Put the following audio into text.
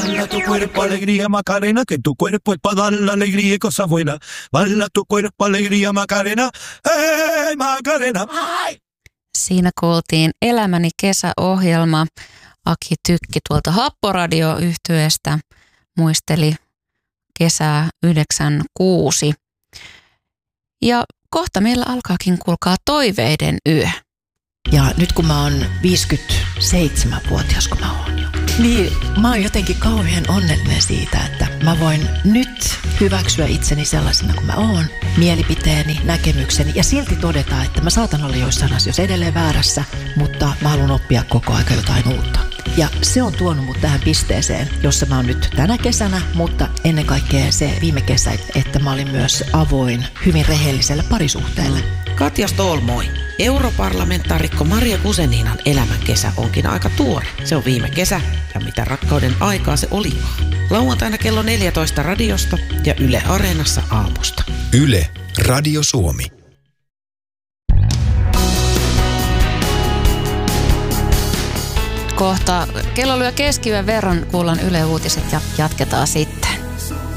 Bala tu cuerpo alegría Macarena, que tu cuerpo es para dar la alegría y cosas buenas. Bala tu cuerpo alegría Macarena, hey Macarena. Ai! Siinä kuultiin Elämäni kesäohjelma. Aki Tykki tuolta Happoradio-yhtyeestä muisteli kesää 96. Ja kohta meillä alkaakin, kuulkaa, toiveiden yö. Ja nyt kun mä oon 57-vuotias, kun mä oon jo, niin mä oon jotenkin kauhean onnellinen siitä, että mä voin nyt hyväksyä itseni sellaisena kuin mä oon, mielipiteeni, näkemykseni ja silti todeta, että mä saatan olla joissain asioissa edelleen väärässä, mutta mä haluan oppia koko aika jotain uutta. Ja se on tuonut mut tähän pisteeseen, jossa mä oon nyt tänä kesänä, mutta ennen kaikkea se viime kesä, että mä olin myös avoin hyvin rehelliselle parisuhteelle. Katja Ståhl, europarlamentaarikko Maria Guzeninan elämän kesä onkin aika tuore. Se on viime kesä ja mitä rakkauden aikaa se olikaan. Lauantaina kello 14 radiosta ja Yle Areenassa aamusta. Yle, Radio Suomi. Kohta kello lyö keskiyön verran, kuullaan Yle Uutiset ja jatketaan sitten.